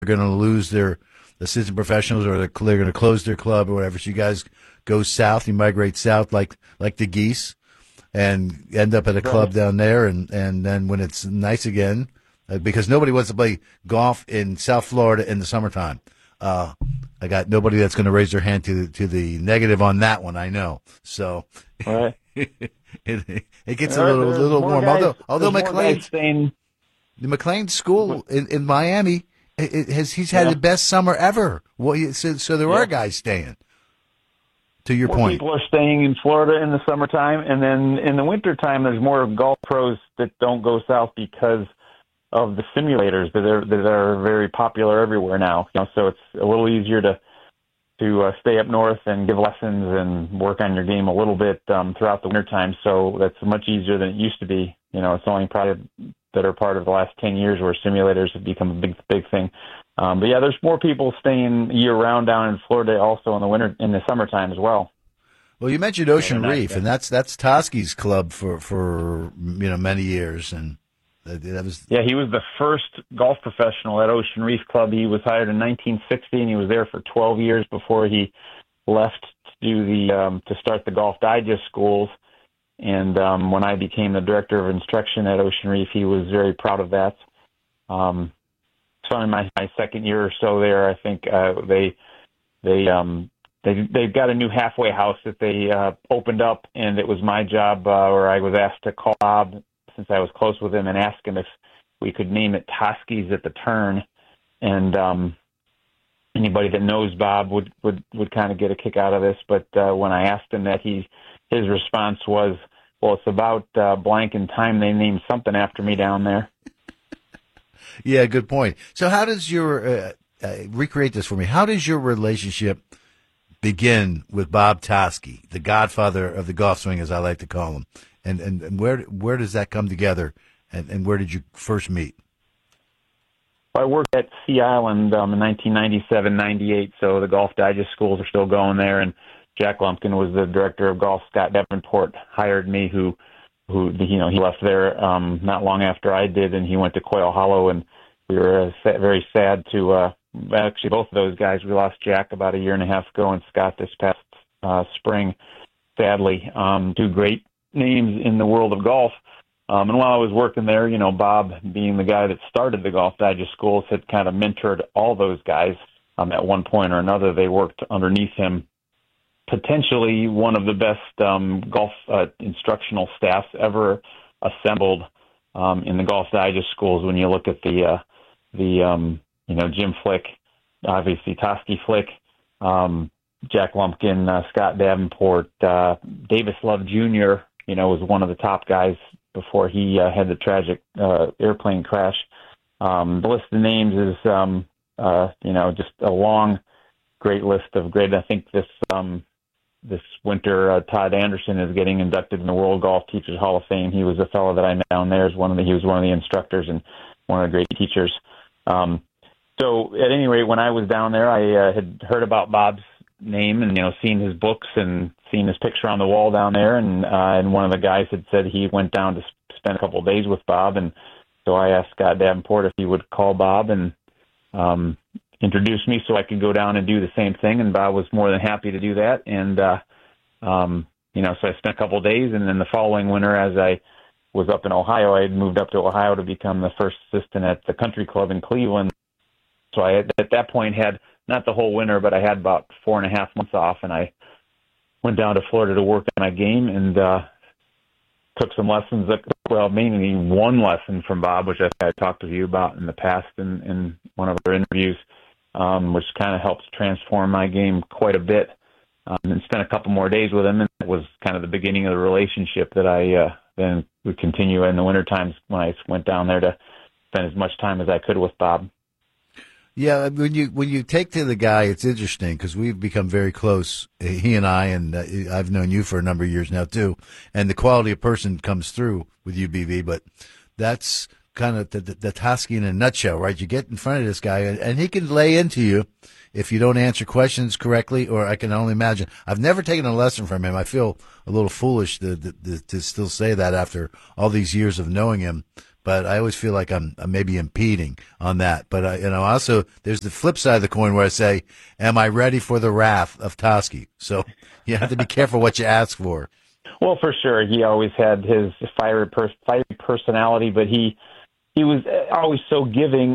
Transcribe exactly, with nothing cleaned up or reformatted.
going to lose their assistant professionals or they're, they're going to close their club or whatever. So you guys go south, you migrate south like like the geese and end up at a club Right. down there. And, and then when it's nice again, uh, because nobody wants to play golf in South Florida in the summertime. Uh, I got nobody that's going to raise their hand to, to the negative on that one, I know. So All right. it, it gets There- a little there's little more warm. guys- although although there's more McLean guys staying. the McLean School in, in Miami it, it has he's had Yeah. the best summer ever. Well, you- so, so there Yeah. are guys staying. To your More point, people are staying in Florida in the summertime, and then in the wintertime, there's more golf pros that don't go south because of the simulators that are that are very popular everywhere now. You know, so it's a little easier to to uh, stay up north and give lessons and work on your game a little bit um, throughout the wintertime. So that's much easier than it used to be. You know, it's only probably that are part of the last ten years where simulators have become a big big thing. Um, but yeah, there's more people staying year round down in Florida, also in the winter, in the summertime as well. well, you mentioned Ocean they're not- Reef, and that's that's Toski's club for for you know many years, and that, that was Yeah, he was the first golf professional at Ocean Reef Club. He was hired in nineteen sixty, and he was there for twelve years before he left to do the um, to start the Golf Digest schools. And um, when I became the director of instruction at Ocean Reef, he was very proud of that. Um, so in my, my second year or so there, I think uh, they they um, they they've got a new halfway house that they uh, opened up, and it was my job, uh, or I was asked to call Bob, since I was close with him, and ask him if we could name it Toski's at the Turn. And um, anybody that knows Bob would, would, would kind of get a kick out of this. But uh, when I asked him that, he his response was, well, it's about uh, blank in time. They named something after me down there. yeah, good point. So how does your uh, uh, recreate this for me? How does your relationship begin with Bob Toski, the godfather of the golf swing, as I like to call him? And and, and where where does that come together? And, and where did you first meet? I worked at Sea Island um, in nineteen ninety-seven, ninety-eight, so the Golf Digest schools are still going there. And Jack Lumpkin was the director of golf. Scott Davenport hired me, who, who you know, he left there um, not long after I did, and he went to Quail Hollow. And we were uh, sa- very sad to uh, actually both of those guys. We lost Jack about a year and a half ago, and Scott this past uh, spring, sadly. Um, two great names in the world of golf. Um, and while I was working there, you know, Bob, being the guy that started the Golf Digest schools, had kind of mentored all those guys. Um, at one point or another, they worked underneath him. Potentially one of the best um, golf uh, instructional staffs ever assembled um, in the Golf Digest schools. When you look at the uh, the um, you know Jim Flick, obviously Toski Flick, um, Jack Lumpkin, uh, Scott Davenport, uh, Davis Love Junior You know, was one of the top guys before he uh, had the tragic uh, airplane crash. Um, the list of names is, um, uh, you know, just a long, great list of great. I think this um, this winter, uh, Todd Anderson is getting inducted in the World Golf Teachers Hall of Fame. He was a fellow that I met down there. As one of the, he was one of the instructors and one of the great teachers. Um, so at any rate, when I was down there, I uh, had heard about Bob's name and, you know, seen his books and seen his picture on the wall down there. And, uh, and one of the guys had said he went down to spend a couple of days with Bob. And so I asked Scott Davenport if he would call Bob and, um, introduce me so I could go down and do the same thing. And Bob was more than happy to do that. And, uh, um, you know, so I spent a couple of days, and then the following winter, as I was up in Ohio, I had moved up to Ohio to become the first assistant at the country club in Cleveland. So I had, at that point had not the whole winter, but I had about four and a half months off, and I went down to Florida to work on my game and uh, took some lessons. That, well, mainly one lesson from Bob, which I, I talked to you about in the past in, in one of our interviews, um, which kind of helped transform my game quite a bit. Um, and spent a couple more days with him, and it was kind of the beginning of the relationship that I uh, then would continue in the winter times when I went down there to spend as much time as I could with Bob. Yeah, when you when you take to the guy, it's interesting because we've become very close. He and I, and uh, I've known you for a number of years now too. And the quality of person comes through with U B V. But that's kind of the, the, the Toski in a nutshell, right? You get in front of this guy, and, and he can lay into you if you don't answer questions correctly. Or I can only imagine. I've never taken a lesson from him. I feel a little foolish to to, to still say that after all these years of knowing him. but I always feel like I'm, I'm maybe impeding on that. But I, you know, also there's the flip side of the coin where I say, "Am I ready for the wrath of Toski?" So you have to be careful what you ask for. Well, for sure, he always had his fiery, per- fiery personality, but he he was always so giving.